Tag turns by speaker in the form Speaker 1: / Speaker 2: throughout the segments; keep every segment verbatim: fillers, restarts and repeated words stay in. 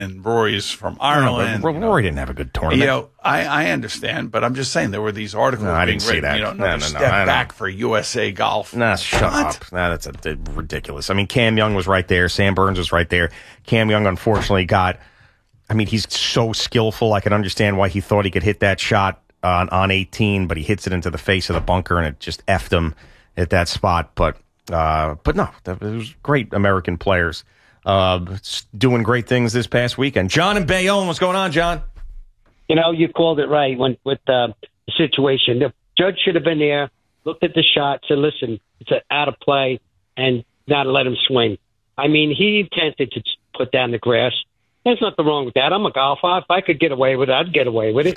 Speaker 1: and Rory's from Ireland.
Speaker 2: No, Rory didn't have a good tournament.
Speaker 1: You know, I, I understand, but I'm just saying there were these articles
Speaker 2: no, I
Speaker 1: being
Speaker 2: didn't see
Speaker 1: written.
Speaker 2: that.
Speaker 1: You know,
Speaker 2: no, no, no,
Speaker 1: step
Speaker 2: no,
Speaker 1: back for U S A Golf.
Speaker 2: Nah, shut
Speaker 1: what?
Speaker 2: up. Nah, that's a, a, ridiculous. I mean, Cam Young was right there. Sam Burns was right there. Cam Young, unfortunately, got. I mean, he's so skillful. I can understand why he thought he could hit that shot on on eighteen, but he hits it into the face of the bunker, and it just effed him at that spot. But uh, but no, that was great American players. Uh, doing great things this past weekend. John in Bayonne, what's going on, John?
Speaker 3: You know, you called it right when, with uh, the situation. The judge should have been there, looked at the shot, said, listen, it's a, out of play, and not let him swing. I mean, he intended to put down the grass. There's nothing wrong with that. I'm a golfer. If I could get away with it, I'd get away with it.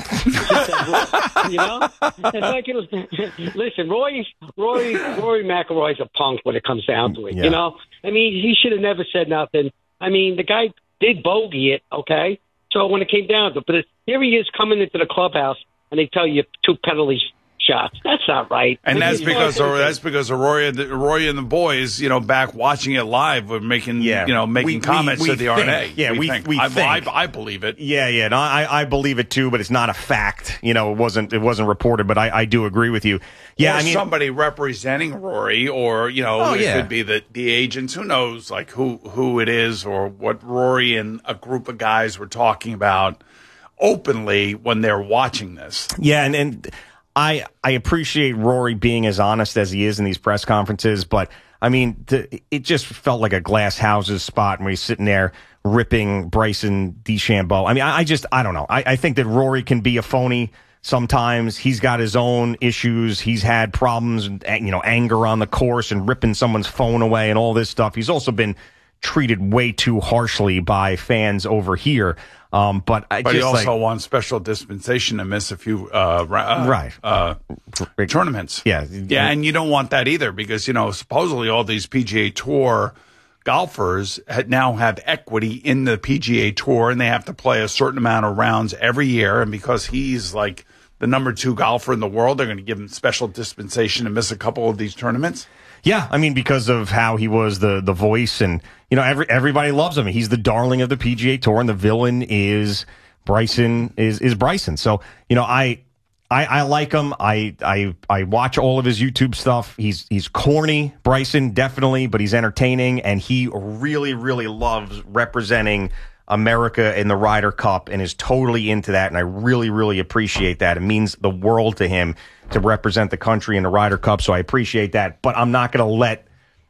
Speaker 3: You know? It's like, it, listen, Roy, Roy, Rory McIlroy's a punk when it comes down to it.
Speaker 2: Yeah.
Speaker 3: You know? I mean, he should have never said nothing. I mean, the guy did bogey it, okay? So when it came down to it, but here he is coming into the clubhouse, and they tell you two penalty shots. That's not right.
Speaker 1: And
Speaker 3: I
Speaker 1: that's
Speaker 3: mean,
Speaker 1: because
Speaker 3: Roy-
Speaker 1: that's because of Roy and the, Roy and the boys, you know, back watching it live, were making,
Speaker 2: Yeah.
Speaker 1: you know, making
Speaker 2: We- we-
Speaker 1: comments
Speaker 2: we
Speaker 1: to the R N A.
Speaker 2: think. Yeah, we-
Speaker 1: think.
Speaker 2: we
Speaker 1: I,
Speaker 2: think.
Speaker 1: I, I believe it.
Speaker 2: Yeah, yeah, no, I, I believe it too, but it's not a fact. You know, it wasn't it wasn't reported, but I, I do agree with you. Yeah,
Speaker 1: or
Speaker 2: I mean,
Speaker 1: somebody representing Rory, or you know,
Speaker 2: Oh,
Speaker 1: it
Speaker 2: yeah.
Speaker 1: could be the the agents. Who knows, like who who it is, or what Rory and a group of guys were talking about openly when they're watching this.
Speaker 2: yeah, and and I I appreciate Rory being as honest as he is in these press conferences, but I mean, the, it just felt like a glass houses spot when he's sitting there ripping Bryson DeChambeau. I mean, I, I just I don't know. I, I think that Rory can be a phony. Sometimes he's got his own issues. He's had problems, you know, anger on the course and ripping someone's phone away and all this stuff. He's also been treated way too harshly by fans over here. Um, but I
Speaker 1: But
Speaker 2: just
Speaker 1: he also
Speaker 2: like,
Speaker 1: wants special dispensation to miss a few uh, ra- uh,
Speaker 2: Right.
Speaker 1: uh, tournaments.
Speaker 2: Yeah.
Speaker 1: Yeah, and you don't want that either because, you know, supposedly all these P G A Tour golfers had now have equity in the P G A Tour, and they have to play a certain amount of rounds every year. And because he's like the number two golfer in the world, they're going to give him special dispensation to miss a couple of these tournaments.
Speaker 2: Yeah, I mean, because of how he was the the voice, and you know, every everybody loves him. He's the darling of the P G A Tour, and the villain is Bryson is is Bryson. So you know, I I, I like him. I I I watch all of his YouTube stuff. He's he's corny, Bryson, definitely, but he's entertaining, and he really really loves representing America in the Ryder Cup and is totally into that, and I really really appreciate that. It means the world to him to represent the country in the Ryder Cup, so I appreciate that. But I'm not going to let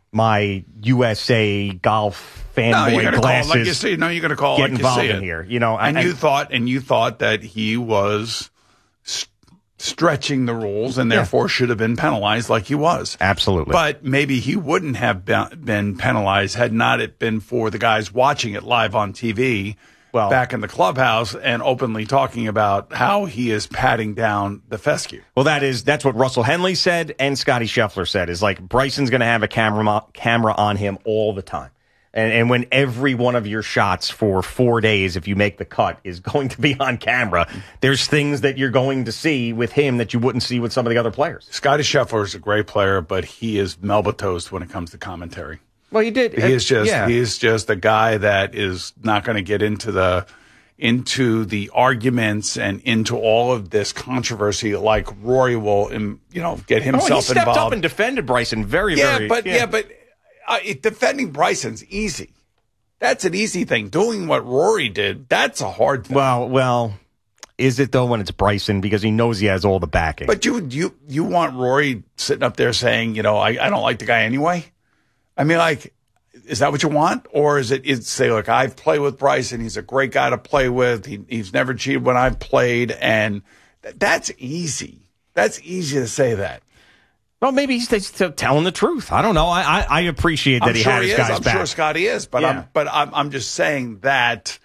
Speaker 2: my U S A golf
Speaker 1: No, you're
Speaker 2: fanboy
Speaker 1: gonna
Speaker 2: glasses
Speaker 1: call, like you see, no, you're going to call
Speaker 2: get
Speaker 1: like you
Speaker 2: involved
Speaker 1: see
Speaker 2: in
Speaker 1: it.
Speaker 2: here. You know,
Speaker 1: and
Speaker 2: I,
Speaker 1: you
Speaker 2: I,
Speaker 1: thought and you thought that he was st- stretching the rules and therefore should have been penalized like he was.
Speaker 2: Absolutely.
Speaker 1: But maybe he wouldn't have been, been penalized had not it been for the guys watching it live on T V
Speaker 2: Well-
Speaker 1: back in the clubhouse and openly talking about how he is patting down the fescue.
Speaker 2: Well, that is that's what Russell Henley said and Scotty Scheffler said is like Bryson's going to have a camera camera on him all the time. And, and when every one of your shots for four days, if you make the cut, is going to be on camera, there's things that you're going to see with him that you wouldn't see with some of the other players.
Speaker 1: Scotty Scheffler is a great player, but he is Melba toast when it comes to commentary.
Speaker 2: Well, you did.
Speaker 1: He is just
Speaker 2: yeah.
Speaker 1: he is just a guy that is not going to get into the into the arguments and into all of this controversy like Rory will, um, you know, get
Speaker 2: Oh, he
Speaker 1: himself
Speaker 2: stepped
Speaker 1: involved.
Speaker 2: up and defended Bryson very,
Speaker 1: yeah,
Speaker 2: very.
Speaker 1: but yeah, but uh, it, defending Bryson's easy. That's an easy thing. Doing what Rory did, that's a hard thing.
Speaker 2: Well, well, is it though when it's Bryson because he knows he has all the backing?
Speaker 1: But you you you want Rory sitting up there saying, you know, I, I don't like the guy anyway? I mean, like, is that what you want? Or is it is say, look, I've played with Bryson. He's a great guy to play with. He, he's never cheated when I've played. And th- that's easy. That's easy to say that.
Speaker 2: Well, maybe he's just telling the truth. I don't know. I I, I appreciate that
Speaker 1: I'm
Speaker 2: he
Speaker 1: sure
Speaker 2: had
Speaker 1: he
Speaker 2: his
Speaker 1: is.
Speaker 2: guys
Speaker 1: I'm
Speaker 2: back.
Speaker 1: sure Scotty is. But,
Speaker 2: Yeah.
Speaker 1: I'm, but I'm, I'm just saying that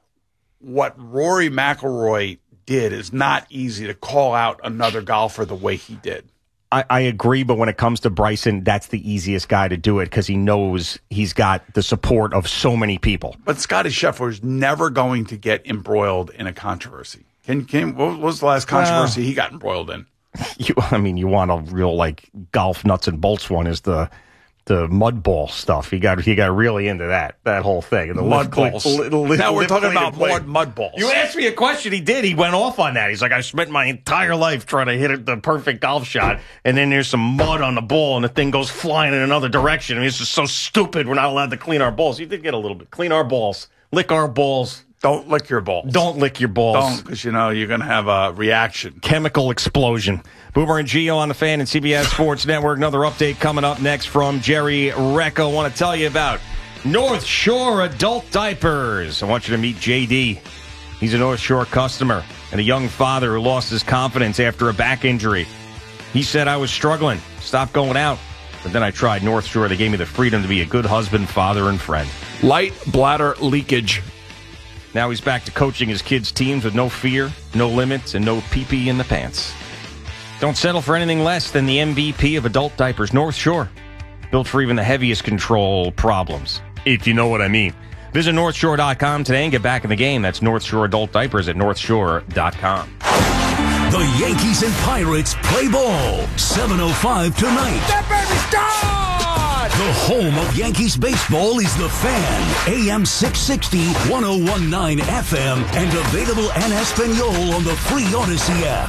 Speaker 1: what Rory McIlroy did is not easy to call out another golfer the way he did.
Speaker 2: I, I agree, but when it comes to Bryson, that's the easiest guy to do it because he knows he's got the support of so many people.
Speaker 1: But Scotty Scheffler is never going to get embroiled in a controversy. Can, can what was the last controversy
Speaker 2: Well,
Speaker 1: he got embroiled in?
Speaker 2: You, I mean, you want a real like golf nuts and bolts one is the the mud ball stuff. He got he got really into that that whole thing. The
Speaker 1: mud
Speaker 2: lift,
Speaker 1: balls.
Speaker 2: Li, li,
Speaker 1: now we're talking about
Speaker 2: more
Speaker 1: mud mud balls.
Speaker 2: You asked me a question. He did. He went off on that. He's like, I spent my entire life trying to hit it, the perfect golf shot, and then there's some mud on the ball, and the thing goes flying in another direction. I mean, it's just so stupid. We're not allowed to clean our balls. You did get a little bit. Clean our balls. Lick our balls.
Speaker 1: Don't lick your balls.
Speaker 2: Don't lick your balls.
Speaker 1: Don't, because you know you're going to have a reaction.
Speaker 2: Chemical explosion. Boomer and Gio on the Fan and C B S Sports Network. Another update coming up next from Jerry Recco. I want to tell you about North Shore Adult Diapers. I want you to meet J D. He's a North Shore customer and a young father who lost his confidence after a back injury. He said, I was struggling, stopped going out, but then I tried North Shore. They gave me the freedom to be a good husband, father, and friend.
Speaker 1: Light bladder leakage.
Speaker 2: Now he's back to coaching his kids' teams with no fear, no limits, and no pee-pee in the pants. Don't settle for anything less than the M V P of adult diapers, North Shore. Built for even the heaviest control problems, if you know what I mean. Visit North Shore dot com today and get back in the game. That's North Shore Adult Diapers at North Shore dot com.
Speaker 4: The Yankees and Pirates play ball. seven oh five tonight.
Speaker 5: That baby's gone!
Speaker 4: The home of Yankees baseball is The Fan. A M six sixty, one oh one point nine F M, and available en Espanol on the free Odyssey app.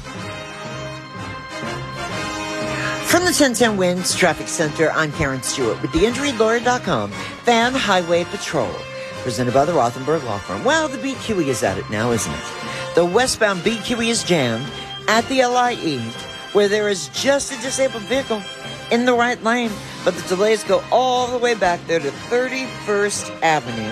Speaker 6: From the ten ten Winds Traffic Center, I'm Karen Stewart with the injury lawyer dot com Fan Highway Patrol, presented by the Rothenberg Law Firm. Well, the B Q E is at it now, isn't it? The westbound B Q E is jammed at the L I E, where there is just a disabled vehicle in the right lane, but the delays go all the way back there to thirty-first Avenue,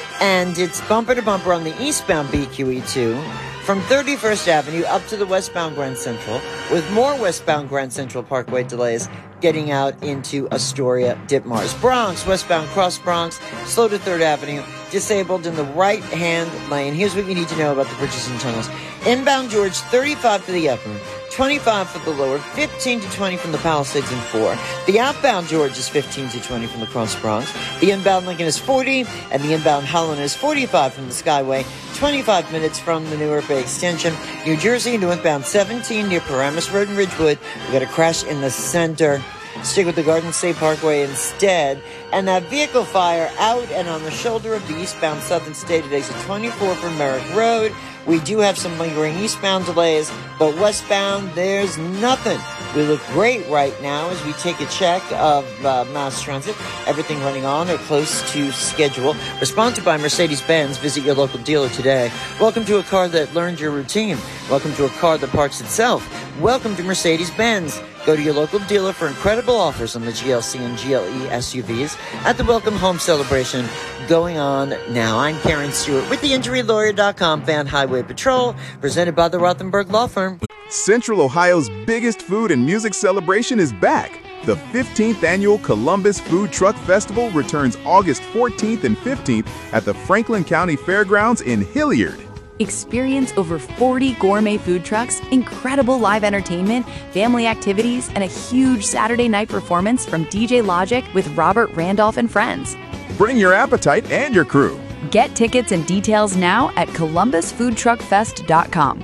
Speaker 6: and it's bumper to bumper on the eastbound B Q E too, from thirty-first Avenue up to the westbound Grand Central, with more westbound Grand Central Parkway delays getting out into Astoria, Ditmars. Bronx, westbound Cross Bronx, slow to third Avenue, disabled in the right-hand lane. Here's what you need to know about the bridges and tunnels. Inbound George, thirty-five for the upper, twenty-five for the lower, fifteen to twenty from the Palisades and four. The outbound George is fifteen to twenty from the Cross Bronx. The inbound Lincoln is forty, and the inbound Helen is forty-five from the Skyway, twenty-five minutes from the Newark Bay Extension. New Jersey, northbound seventeen near Paramus Road and Ridgewood. We got a crash in the center. Stick with the Garden State Parkway instead. And that vehicle fire out and on the shoulder of the eastbound Southern State at exit twenty-four from Merrick Road. We do have some lingering eastbound delays, but westbound, there's nothing. We look great right now as we take a check of uh, mass transit. Everything running on or close to schedule. We're sponsored by Mercedes-Benz. Visit your local dealer today. Welcome to a car that learned your routine. Welcome to a car that parks itself. Welcome to Mercedes-Benz. Go to your local dealer for incredible offers on the G L C and G L E S U Vs at the Welcome Home Celebration going on now. I'm Karen Stewart with the injury lawyer dot com Fan Highway Patrol, presented by the Rothenberg Law Firm.
Speaker 7: Central Ohio's biggest food and music celebration is back. The fifteenth Annual Columbus Food Truck Festival returns August fourteenth and fifteenth at the Franklin County Fairgrounds in Hilliard.
Speaker 8: Experience over forty gourmet food trucks, incredible live entertainment, family activities, and a huge Saturday night performance from D J Logic with Robert Randolph and friends.
Speaker 7: Bring your appetite and your crew.
Speaker 8: Get tickets and details now at columbus food truck fest dot com.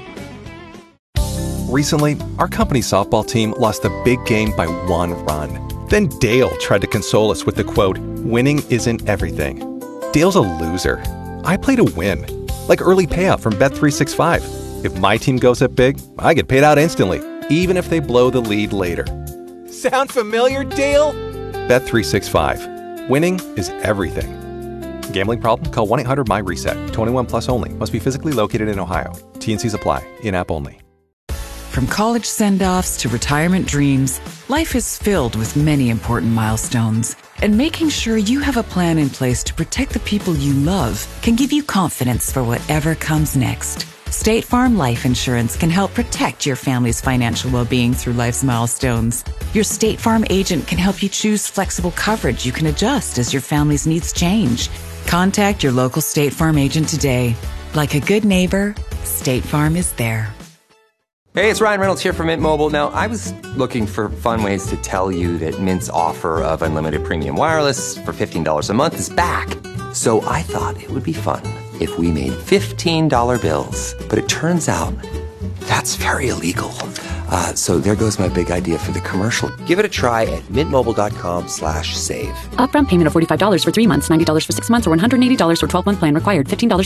Speaker 9: Recently, our company softball team lost a big game by one run. Then Dale tried to console us with the quote, "Winning isn't everything." Dale's a loser. I play to win. Like early payout from Bet three sixty-five. If my team goes up big, I get paid out instantly, even if they blow the lead later.
Speaker 5: Sound familiar, Dale?
Speaker 9: Bet three sixty-five. Winning is everything. Gambling problem? Call one eight hundred my reset. twenty-one plus only. Must be physically located in Ohio. T and Cs apply. In-app only.
Speaker 10: From college send-offs to retirement dreams, life is filled with many important milestones. And making sure you have a plan in place to protect the people you love can give you confidence for whatever comes next. State Farm Life Insurance can help protect your family's financial well-being through life's milestones. Your State Farm agent can help you choose flexible coverage you can adjust as your family's needs change. Contact your local State Farm agent today. Like a good neighbor, State Farm is there.
Speaker 11: Hey, it's Ryan Reynolds here from Mint Mobile. Now, I was looking for fun ways to tell you that Mint's offer of unlimited premium wireless for fifteen dollars a month is back. So I thought it would be fun if we made fifteen dollar bills. But it turns out that's very illegal. Uh, so there goes my big idea for the commercial. Give it a try at mintmobile.com slash save.
Speaker 12: Upfront payment of forty-five dollars for three months, ninety dollars for six months, or one hundred eighty dollars for twelve-month plan required. fifteen dollars